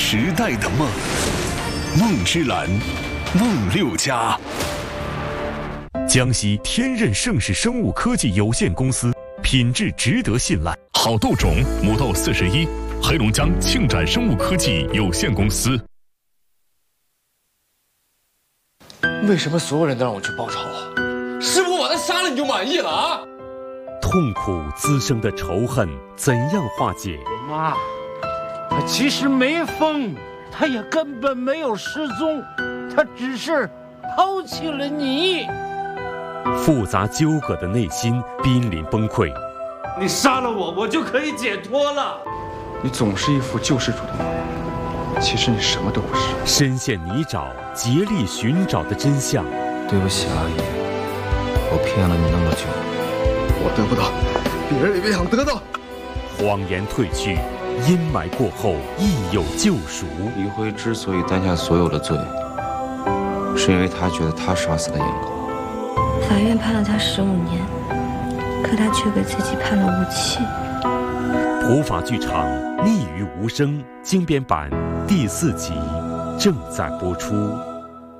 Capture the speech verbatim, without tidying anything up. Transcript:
时代的梦。梦之蓝，梦六家。江西天任盛世生物科技有限公司，品质值得信赖。 好豆种，母豆四十一，黑龙江庆展生物科技有限公司。 为什么所有人都让我去报仇？是不是我把他杀了你就满意了啊？ 痛苦滋生的仇恨怎样化解？ 妈，他其实没疯，他也根本没有失踪，他只是抛弃了你。 复杂纠葛的内心濒临崩溃。 你杀了我，我就可以解脱了。 你总是一副救世主的模样，其实你什么都不是。 深陷泥沼，竭力寻找的真相。 对不起，阿姨，我骗了你那么久。 我得不到，别人也别想得到。 谎言褪去，阴霾过后亦有救赎。 李辉之所以担下所有的罪，是因为他觉得他杀死了严高。 法院判了他十五年，可他却给自己判了无期。 普法剧场《逆于无声》精编版第四集正在播出。